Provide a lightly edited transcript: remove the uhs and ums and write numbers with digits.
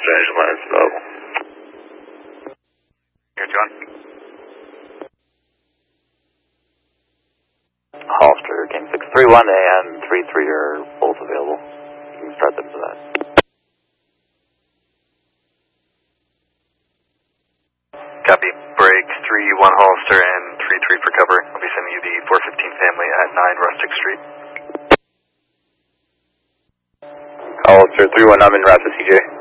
Los Angeles, available. Here, John. Hollister, King 631 and 33 are both available. You can start them for that. Copy. Break 3-1 Hollister and 3-3 for cover. I'll be sending you the 415 family at 9 Rustic Street. Hollister 3-1, I'm in Rapid CJ.